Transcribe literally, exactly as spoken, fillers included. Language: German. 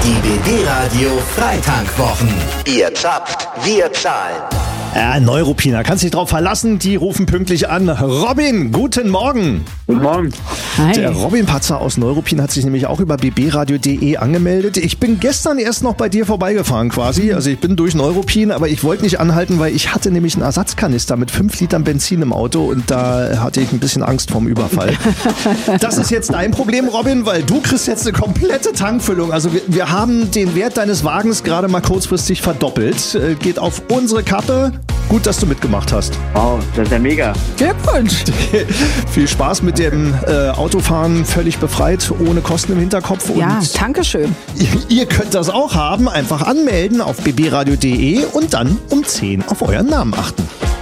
Die B B-Radio Freitankwwochen. Ihr zapft, wir zahlen. Äh, Neuruppiner, kannst dich drauf verlassen, die rufen pünktlich an. Robin, guten Morgen. Guten Morgen. Hi. Der Robin Patzer aus Neuruppin hat sich nämlich auch über b b radio punkt de angemeldet. Ich bin gestern erst noch bei dir vorbeigefahren quasi. Also ich bin durch Neuruppin, aber ich wollte nicht anhalten, weil ich hatte nämlich einen Ersatzkanister mit fünf Litern Benzin im Auto und da hatte ich ein bisschen Angst vorm Überfall. Das ist jetzt dein Problem, Robin, weil du kriegst jetzt eine komplette Tankfüllung. Also wir, wir haben den Wert deines Wagens gerade mal kurzfristig verdoppelt. Äh, geht auf unsere Kappe. Gut, dass du mitgemacht hast. Wow, das ist ja mega. Glückwunsch. Viel Spaß mit dem äh, Autofahren, völlig befreit, ohne Kosten im Hinterkopf. Und Ja, danke schön. ihr, ihr könnt das auch haben. Einfach anmelden auf b b radio punkt de und dann um zehn auf euren Namen achten.